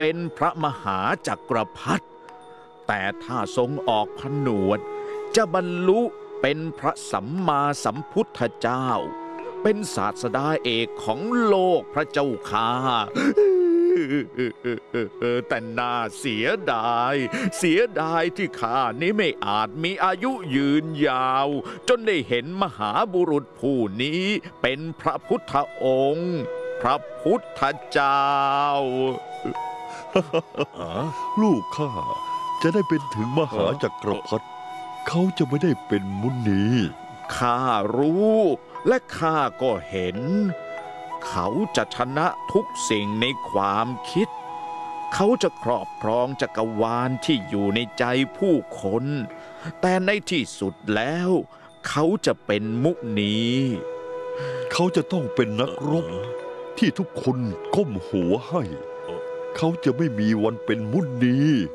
เป็นพระมหาจักรพรรดิแต่ถ้าทรงออกผนวดจะบรรลุเป็นพระสัมมาสัมพุทธเจ้าเป็นศาสดาเอกของโลกพระเจ้าค่าแต่น่าเสียดายที่ข้านี้ไม่อาจมีอายุยืนยาวจนได้เห็นมหาบุรุษผู้นี้เป็นพระพุทธองค์พระพุทธเจ้าลูกข้าจะได้เป็นถึงมหาจักรพรรดิเขาจะไม่ได้เป็นมุนีข้ารู้และข้าก็เห็นเขาจะชนะทุกสิ่งในความคิดเขาจะครอบครองจักรวาลที่อยู่ในใจผู้คนแต่ในที่สุดแล้วเขาจะเป็นมุนีเขาจะต้องเป็นนักรบที่ทุกคนก้มหัวให้เขาจะไม่มีวันเป็นมุนี